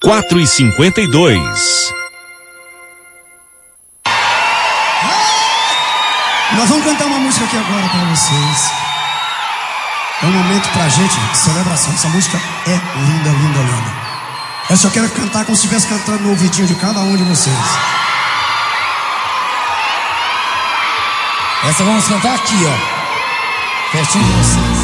4h52. Nós vamos cantar uma música aqui agora pra vocês. É um momento pra gente de celebração. Essa música é linda, linda, linda. Eu só quero cantar como se estivesse cantando no ouvidinho de cada um de vocês. Essa vamos cantar aqui, ó. Pertinho de vocês.